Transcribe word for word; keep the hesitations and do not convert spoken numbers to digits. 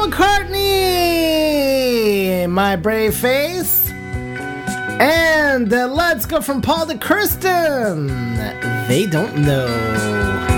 McCartney, My Brave Face. And uh, let's go from Paul to Kirsten. They Don't Know.